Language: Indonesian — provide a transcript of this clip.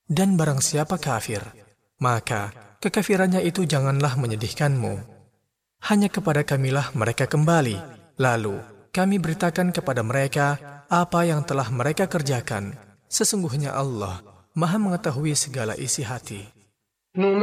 Dan barang siapa kafir, maka kekafirannya itu janganlah menyedihkanmu. Hanya kepada Kamilah mereka kembali, lalu kami beritakan kepada mereka apa yang telah mereka kerjakan. Sesungguhnya Allah Maha mengetahui segala isi hati.